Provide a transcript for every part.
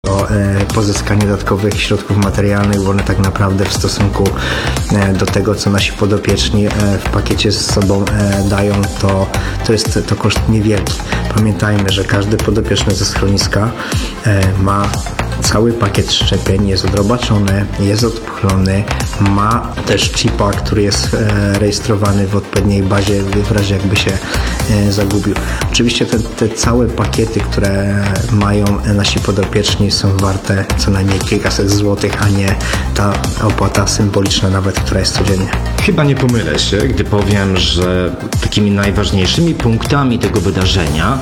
o pozyskanie dodatkowych środków materialnych, bo one tak naprawdę w stosunku do tego, co nasi podopieczni w pakiecie ze sobą dają, to jest to koszt niewielki. Pamiętajmy, że każdy podopieczny ze schroniska ma cały pakiet szczepień, jest odrobaczony, jest odpchlony, ma też chipa, który jest rejestrowany w odpowiedniej bazie w razie jakby się zagubił. Oczywiście te całe pakiety, które mają nasi podopieczni, są warte co najmniej kilkaset złotych, a nie ta opłata symboliczna nawet, która jest codziennie. Chyba nie pomylę się, gdy powiem, że takimi najważniejszymi punktami tego wydarzenia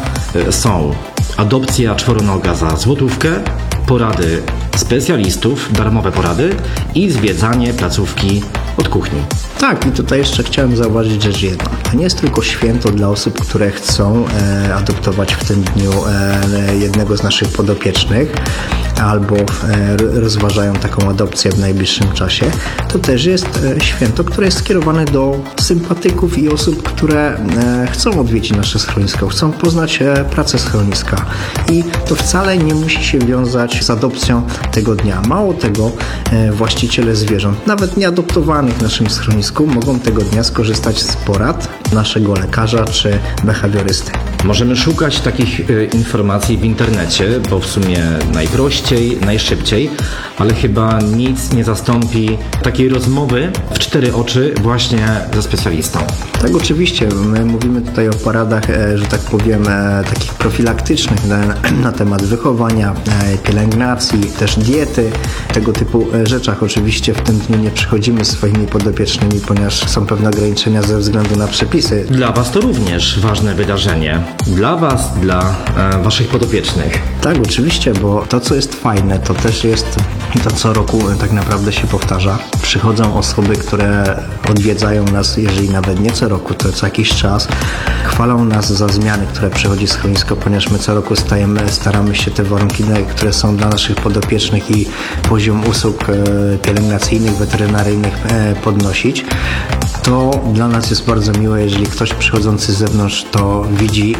są adopcja czworonoga za złotówkę, porady specjalistów, darmowe porady i zwiedzanie placówki od kuchni. Tak, i tutaj jeszcze chciałem zauważyć rzecz jedną. To nie jest tylko święto dla osób, które chcą adoptować w tym dniu jednego z naszych podopiecznych albo rozważają taką adopcję w najbliższym czasie. To też jest święto, które jest skierowane do sympatyków i osób, które chcą odwiedzić nasze schronisko, chcą poznać pracę schroniska. I to wcale nie musi się wiązać z adopcją tego dnia. Mało tego, właściciele zwierząt, nawet nieadoptowanych w naszym schronisku, mogą tego dnia skorzystać z porad naszego lekarza czy behawiorysty. Możemy szukać takich informacji w internecie, bo w sumie najprościej, najszybciej, ale chyba nic nie zastąpi takiej rozmowy w 4 oczy właśnie ze specjalistą. Tak, oczywiście. My mówimy tutaj o poradach, że tak powiem, takich profilaktycznych na temat wychowania, pielęgnacji, też diety, tego typu rzeczach. Oczywiście w tym dniu nie przychodzimy z swoimi podopiecznymi, ponieważ są pewne ograniczenia ze względu na przepisy. Dla Was to również ważne wydarzenie. Dla Was, dla Waszych podopiecznych. Tak, oczywiście, bo to, co jest fajne, to też jest to, co roku tak naprawdę się powtarza. Przychodzą osoby, które odwiedzają nas, jeżeli nawet nie co roku, to co jakiś czas. Chwalą nas za zmiany, które przychodzi schronisko, ponieważ my co roku staramy się te warunki, które są dla naszych podopiecznych i poziom usług pielęgnacyjnych, weterynaryjnych podnosić. To dla nas jest bardzo miłe, jeżeli ktoś przychodzący z zewnątrz to widzi,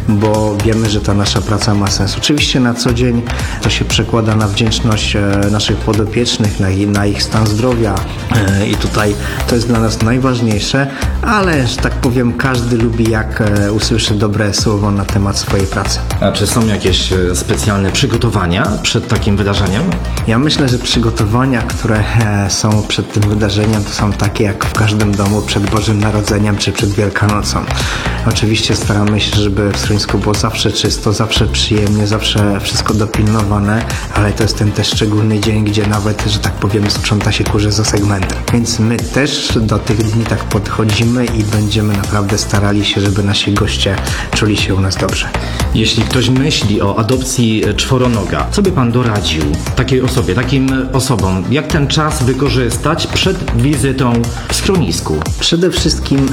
bo wiemy, że ta nasza praca ma sens. Oczywiście na co dzień to się przekłada na wdzięczność naszych podopiecznych, na ich stan zdrowia i tutaj to jest dla nas najważniejsze, ale, że tak powiem, każdy lubi, jak usłyszy dobre słowo na temat swojej pracy. A czy są jakieś specjalne przygotowania przed takim wydarzeniem? Ja myślę, że przygotowania, które są przed tym wydarzeniem, to są takie jak w każdym domu przed Bożym Narodzeniem czy przed Wielkanocą. Oczywiście staramy się, żeby w schronisku było zawsze czysto, zawsze przyjemnie, zawsze wszystko dopilnowane, ale to jest ten też szczególny dzień, gdzie nawet, że tak powiem, sprząta się kurze za segmentem. Więc my też do tych dni tak podchodzimy i będziemy naprawdę starali się, żeby nasi goście czuli się u nas dobrze. Jeśli ktoś myśli o adopcji czworonoga, co by Pan doradził takiej osobie, takim osobom? Jak ten czas wykorzystać przed wizytą w schronisku? Przede wszystkim,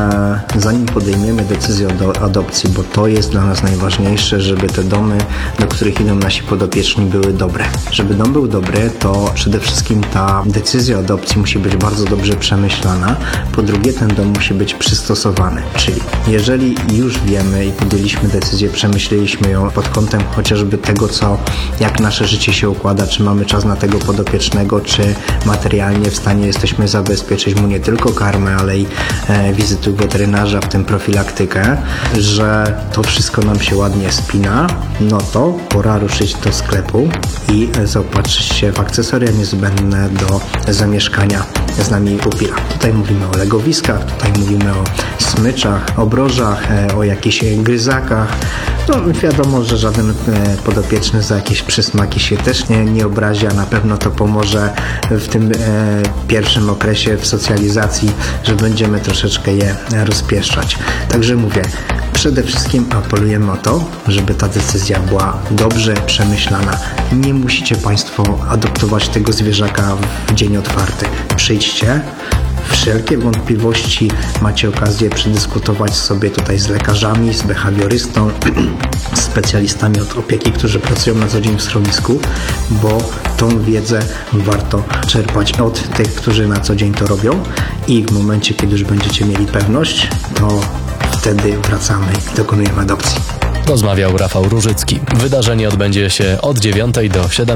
zanim podejmiemy decyzję o adopcji, bo to jest dla nas najważniejsze, żeby te domy, do których idą nasi podopieczni, były dobre. Żeby dom był dobry, to przede wszystkim ta decyzja o adopcji musi być bardzo dobrze przemyślana. Po drugie, ten dom musi być przystosowany. Czyli jeżeli już wiemy i podjęliśmy decyzję, przemyśleliśmy ją pod kątem chociażby tego, jak nasze życie się układa, czy mamy czas na tego podopiecznego, czy materialnie w stanie jesteśmy zabezpieczyć mu nie tylko karmę, ale i wizyty u weterynarza, w tym profilaktykę, że to wszystko nam się ładnie spina, no to pora ruszyć do sklepu i zaopatrzyć się w akcesoria niezbędne do zamieszkania z nami pupila. Tutaj mówimy o legowiskach, tutaj mówimy o smyczach, obrożach, o jakichś gryzakach. No wiadomo, że żaden podopieczny za jakieś przysmaki się też nie obrazi, a na pewno to pomoże w tym pierwszym okresie w socjalizacji, że będziemy troszeczkę je rozpieszczać. Także mówię, przede wszystkim apelujemy o to, żeby ta decyzja była dobrze przemyślana. Nie musicie Państwo adoptować tego zwierzaka w dzień otwarty. Przyjdźcie. Wszelkie wątpliwości macie okazję przedyskutować sobie tutaj z lekarzami, z behawiorystą, z specjalistami od opieki, którzy pracują na co dzień w schronisku, bo tą wiedzę warto czerpać od tych, którzy na co dzień to robią i w momencie, kiedy już będziecie mieli pewność, to wtedy wracamy i dokonujemy adopcji. Rozmawiał Rafał Różycki. Wydarzenie odbędzie się od 9 do 17.